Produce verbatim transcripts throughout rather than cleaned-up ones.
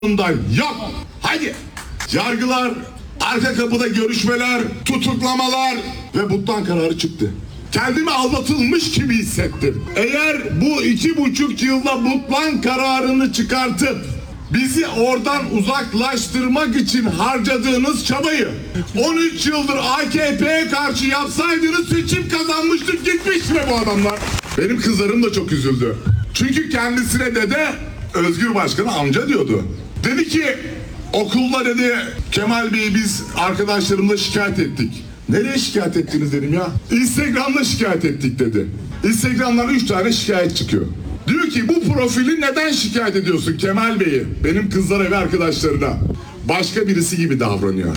yok. Hadi. Yargılar, arka kapıda görüşmeler, tutuklamalar ve butlan kararı çıktı. Kendimi aldatılmış gibi hissettim. Eğer bu iki buçuk yılda butlan kararını çıkartıp bizi oradan uzaklaştırmak için harcadığınız çabayı on üç yıldır A K P'ye karşı yapsaydınız seçim kazanmıştık, gitmişti bu adamlar. Benim kızlarım da çok üzüldü. Çünkü kendisine dede Özgür Başkan'a amca diyordu. Dedi ki okulda dedi Kemal Bey'i biz arkadaşlarımla şikayet ettik. Nereye şikayet ettiniz dedim ya. Instagram'da şikayet ettik dedi. Instagram'dan üç tane şikayet çıkıyor. Diyor ki bu profili neden şikayet ediyorsun Kemal Bey'i? Benim kızlara ve arkadaşlarına. Başka birisi gibi davranıyor.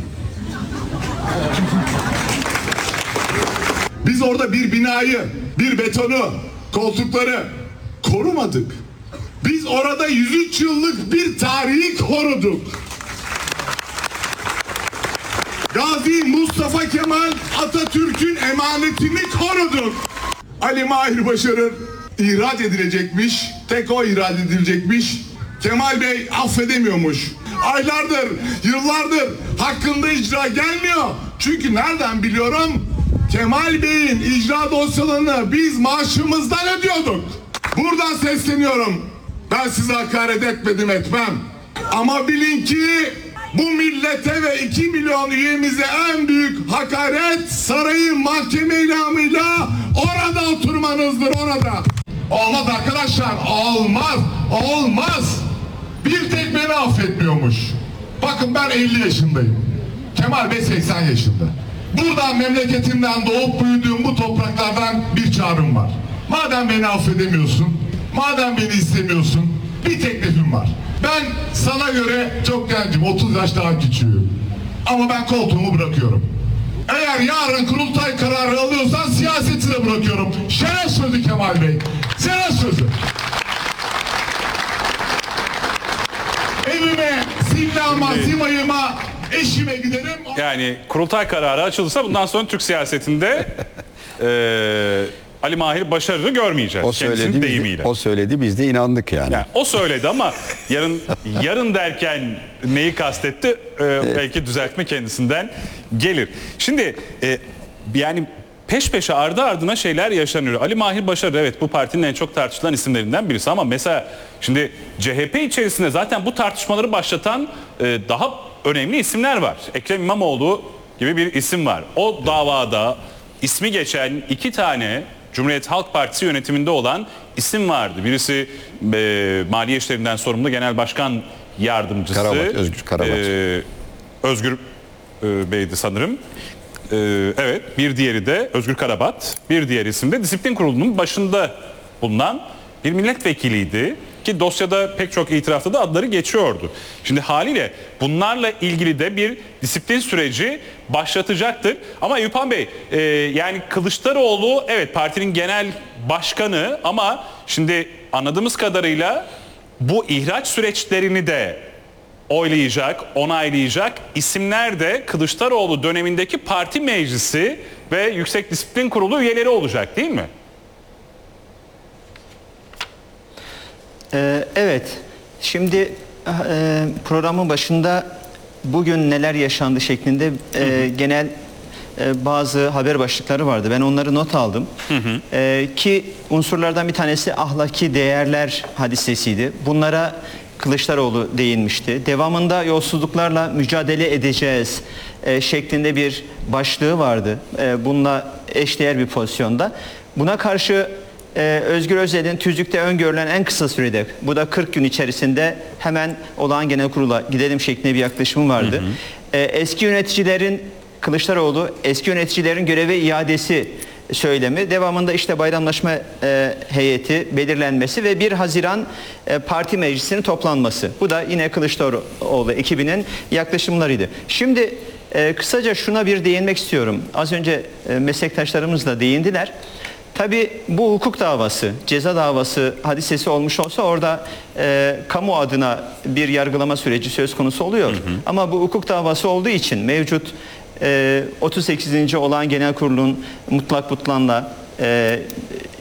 Biz orada bir binayı, bir betonu, koltukları korumadık. Biz orada yüz üç yıllık bir tarihi koruduk. Gazi Mustafa Kemal Atatürk'ün emanetini koruduk. Ali Mahir Başarır ihraç edilecekmiş, tek o ihraç edilecekmiş. Kemal Bey affedemiyormuş. Aylardır, yıllardır hakkında icra gelmiyor. Çünkü nereden biliyorum? Kemal Bey'in icra dosyalarını biz maaşımızdan ödüyorduk. Buradan sesleniyorum. Ben size hakaret etmedim, etmem. Ama bilin ki bu millete ve iki milyon üyemize en büyük hakaret sarayın mahkeme ilamıyla orada oturmanızdır, orada. Olmaz arkadaşlar, olmaz, olmaz. Bir tek beni affetmiyormuş. Bakın ben elli yaşındayım. Kemal Bey seksen yaşında. Buradan memleketimden doğup büyüdüğüm bu topraklardan bir çağrım var. Madem beni affedemiyorsun, madem beni istemiyorsun, bir teklifim var. Ben sana göre çok gencim, otuz yaş daha küçüğüm. Ama ben koltuğumu bırakıyorum. Eğer yarın kurultay kararı alıyorsan siyaseti de bırakıyorum. Şeref sözü Kemal Bey. Şeref sözü. Evime, simlama, simayıma, eşime giderim. Yani kurultay kararı açılırsa bundan sonra Türk siyasetinde e, Ali Mahir Başarır'ı görmeyeceğiz. O söyledi, deyimiyle. Biz, o söyledi, biz de inandık yani. yani. O söyledi ama yarın yarın derken neyi kastetti? Ee, evet. Belki düzeltme kendisinden gelir. Şimdi e, yani peş peşe ardı ardına şeyler yaşanıyor. Ali Mahir Başarır evet bu partinin en çok tartışılan isimlerinden birisi ama mesela şimdi C H P içerisinde zaten bu tartışmaları başlatan e, daha önemli isimler var. Ekrem İmamoğlu gibi bir isim var. O davada ismi geçen iki tane Cumhuriyet Halk Partisi yönetiminde olan isim vardı. Birisi e, Maliye İşlerinden sorumlu Genel Başkan Yardımcısı. Karabat, Özgür Karabat. E, Özgür e, Bey'di sanırım. E, evet, bir diğeri de Özgür Karabat. Bir diğer isim de Disiplin Kurulu'nun başında bulunan bir milletvekiliydi. Ki dosyada pek çok itirafta da adları geçiyordu. Şimdi haliyle bunlarla ilgili de bir disiplin süreci başlatacaktır. Ama Yüpan Bey e, yani Kılıçdaroğlu evet partinin genel başkanı ama şimdi anladığımız kadarıyla bu ihraç süreçlerini de oylayacak, onaylayacak isimler de Kılıçdaroğlu dönemindeki parti meclisi ve Yüksek Disiplin Kurulu üyeleri olacak değil mi? Evet, şimdi programın başında bugün neler yaşandı şeklinde e, genel e, bazı haber başlıkları vardı. Ben onları not aldım. Hı hı. E, ki unsurlardan bir tanesi ahlaki değerler hadisesiydi. Bunlara Kılıçdaroğlu değinmişti. Devamında yolsuzluklarla mücadele edeceğiz e, şeklinde bir başlığı vardı. E, bununla eşdeğer bir pozisyonda. Buna karşı Ee, Özgür Özel'in tüzükte öngörülen en kısa sürede, bu da kırk gün içerisinde hemen olağan genel kurula gidelim şeklinde bir yaklaşımı vardı. Hı hı. Ee, eski yöneticilerin, Kılıçdaroğlu eski yöneticilerin göreve iadesi söylemi, devamında işte bayramlaşma e, heyeti belirlenmesi ve bir Haziran e, parti meclisinin toplanması. Bu da yine Kılıçdaroğlu ekibinin yaklaşımlarıydı. Şimdi e, kısaca şuna bir değinmek istiyorum. Az önce e, meslektaşlarımız da değindiler. Tabii bu hukuk davası, ceza davası hadisesi olmuş olsa orada e, kamu adına bir yargılama süreci söz konusu oluyor. Hı hı. Ama bu hukuk davası olduğu için mevcut e, otuz sekizinci olağan genel kurulun mutlak butlanla e,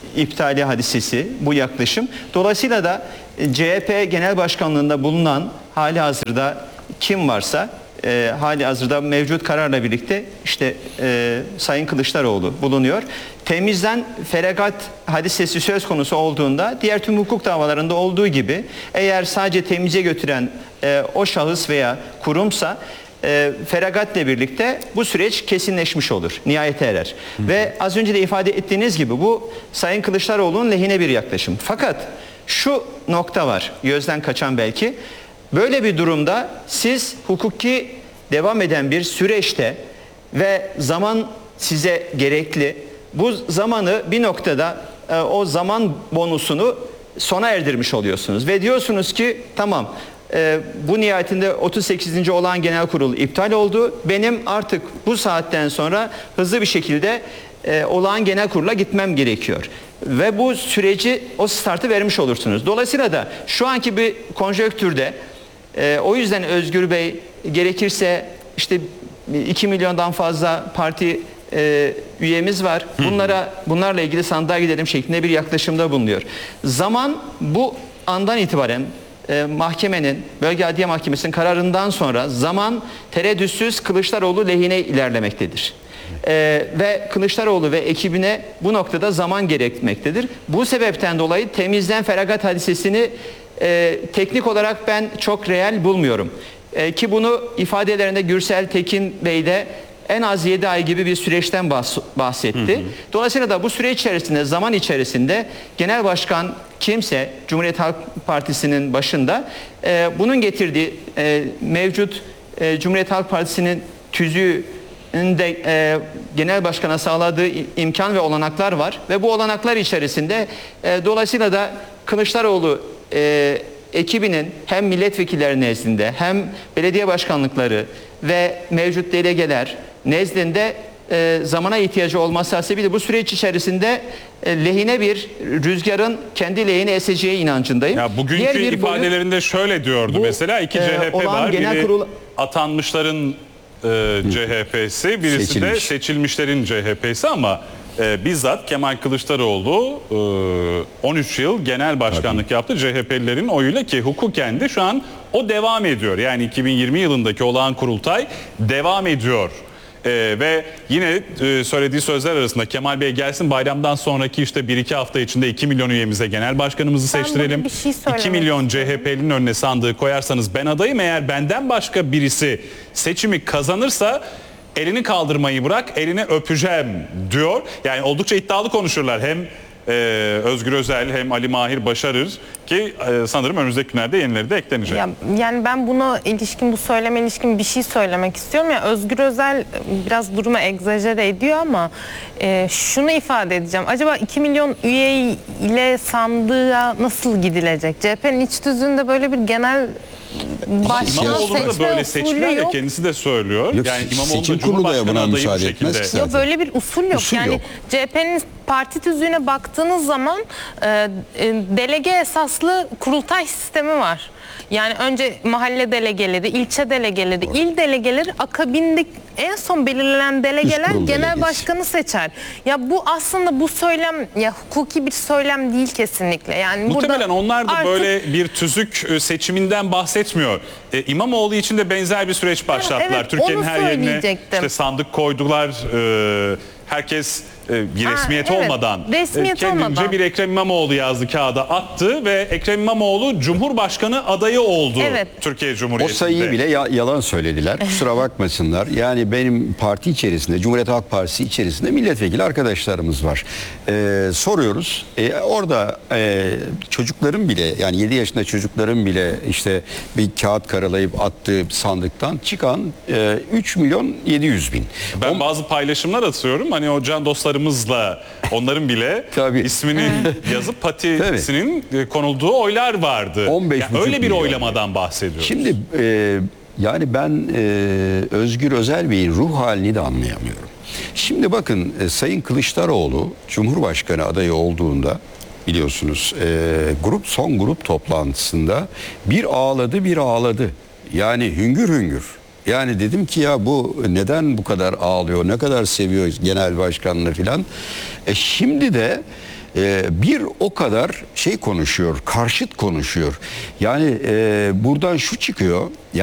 iptali hadisesi bu yaklaşım. Dolayısıyla da C H P Genel Başkanlığında bulunan hali hazırda kim varsa e, hali hazırda mevcut kararla birlikte işte e, Sayın Kılıçdaroğlu bulunuyor. Temizden feragat hadisesi söz konusu olduğunda diğer tüm hukuk davalarında olduğu gibi eğer sadece temize götüren e, o şahıs veya kurumsa e, feragatla birlikte bu süreç kesinleşmiş olur, nihayete erer. Hı. Ve az önce de ifade ettiğiniz gibi bu Sayın Kılıçdaroğlu'nun lehine bir yaklaşım. Fakat şu nokta var, gözden kaçan belki. Böyle bir durumda siz hukuki devam eden bir süreçte ve zaman size gerekli, bu zamanı bir noktada e, o zaman bonusunu sona erdirmiş oluyorsunuz. Ve diyorsunuz ki tamam, e, bu nihayetinde otuz sekizinci olağan genel kurul iptal oldu. Benim artık bu saatten sonra hızlı bir şekilde e, olağan genel kurula gitmem gerekiyor. Ve bu süreci, o startı vermiş olursunuz. Dolayısıyla da şu anki bir konjonktürde e, o yüzden Özgür Bey gerekirse işte iki milyondan fazla parti e, üyemiz var. Bunlara bunlarla ilgili sandığa gidelim şeklinde bir yaklaşımda bulunuyor. Zaman bu andan itibaren e, mahkemenin, Bölge Adliye Mahkemesi'nin kararından sonra zaman tereddütsüz Kılıçdaroğlu lehine ilerlemektedir. Ee, ve Kılıçdaroğlu ve ekibine bu noktada zaman gerekmektedir. Bu sebepten dolayı temizden feragat hadisesini e, teknik olarak ben çok reel bulmuyorum. E, ki bunu ifadelerinde Gürsel Tekin Bey de en az yedi ay gibi bir süreçten bahsetti. Hı hı. Dolayısıyla da bu süreç içerisinde, zaman içerisinde Genel Başkan kimse, Cumhuriyet Halk Partisi'nin başında e, bunun getirdiği e, mevcut e, Cumhuriyet Halk Partisi'nin tüzüğü de e, genel başkana sağladığı imkan ve olanaklar var ve bu olanaklar içerisinde e, dolayısıyla da Kılıçdaroğlu e, ekibinin hem milletvekilleri nezdinde hem belediye başkanlıkları ve mevcut delegeler nezdinde e, zamana ihtiyacı olması hasebiyle bu süreç içerisinde e, lehine bir rüzgarın kendi lehine eseceği inancındayım. Ya bugünkü bir ifadelerinde boyut, şöyle diyordu bu, mesela iki e, C H P var, genel biri kurul... atanmışların e, C H P'si, birisi Seçilmiş. de seçilmişlerin C H P'si ama e, bizzat Kemal Kılıçdaroğlu e, on üç yıl genel başkanlık Tabii. yaptı C H P'lilerin oyuyla ki hukuken de şu an o devam ediyor. Yani iki bin yirmi yılındaki olağan kurultay devam ediyor. Ee, ve yine e, söylediği sözler arasında Kemal Bey gelsin bayramdan sonraki işte bir iki hafta içinde iki milyon üyemize genel başkanımızı Ben seçtirelim. Şey iki milyon C H P'linin önüne sandığı koyarsanız ben adayım, eğer benden başka birisi seçimi kazanırsa elini kaldırmayı bırak, elini öpeceğim diyor. Yani oldukça iddialı konuşurlar hem Ee, Özgür Özel hem Ali Mahir Başarır ki e, sanırım önümüzdeki günlerde yenileri de eklenecek. Ya, yani ben buna ilişkin, bu söyleme ilişkin bir şey söylemek istiyorum. Ya Özgür Özel biraz durumu egzajere ediyor ama e, şunu ifade edeceğim. Acaba iki milyon üye ile sandığa nasıl gidilecek? C H P'nin iç tüzüğünde böyle bir genel başkan İmamoğlu'nu da seçme böyle seçtiler ya, kendisi de söylüyor. Yok, yani İmamoğlu seçim da kurulu da Cumhurbaşkanı buna adayı bu müsaade şekilde. etmez ki. Yok, böyle bir usul yok. Usul yani yok. C H P'nin parti tüzüğüne baktığınız zaman e, e, delege esaslı kurultay sistemi var. Yani önce mahalle delegeleri, ilçe delegeleri, Doğru. il delegeleri, akabinde en son belirlenen delegeler genel delegesi. başkanı seçer. Ya bu aslında bu söylem ya hukuki bir söylem değil kesinlikle. Yani muhtemelen burada onlar da artık... böyle bir tüzük seçiminden bahsetmiyor. Ee, İmamoğlu için de benzer bir süreç başlattılar. Evet, Türkiye'nin onu her yerine söyleyecektim. işte sandık koydular. Ee, herkes e, bir Ha, resmiyet evet, olmadan resmiyet e, kendince olmadan. bir Ekrem İmamoğlu yazdı, kağıda attı ve Ekrem İmamoğlu Cumhurbaşkanı adayı oldu Evet. Türkiye O Cumhuriyeti'nde. sayıyı bile ya- yalan söylediler. Kusura bakmasınlar. Yani benim parti içerisinde, Cumhuriyet Halk Partisi içerisinde milletvekili arkadaşlarımız var. Ee, soruyoruz. Ee, orada e, çocukların bile, yani yedi yaşında çocukların bile işte bir kağıt karalayıp attığı sandıktan çıkan e, üç milyon yedi yüz bin. Ben O- bazı paylaşımlar atıyorum. Hani o can dostlarımızla onların bile Tabii. ismini yazıp patisinin konulduğu oylar vardı. on beş Yani buçuk öyle bir milyon. oylamadan bahsediyoruz. Şimdi e, yani ben e, Özgür Özel Bey'in ruh halini de anlayamıyorum. Şimdi bakın e, Sayın Kılıçdaroğlu Cumhurbaşkanı adayı olduğunda biliyorsunuz e, grup son grup toplantısında bir ağladı bir ağladı. Yani hüngür hüngür. Yani dedim ki ya bu neden bu kadar ağlıyor, ne kadar seviyor genel başkanını filan. E şimdi de e, bir o kadar şey konuşuyor, karşıt konuşuyor. Yani e, buradan şu çıkıyor.